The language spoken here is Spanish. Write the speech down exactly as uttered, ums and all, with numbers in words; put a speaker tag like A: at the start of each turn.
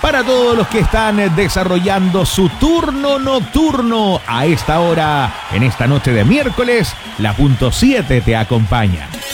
A: para todos los que están desarrollando su turno nocturno. A esta hora, en esta noche de miércoles, la punto siete te acompaña.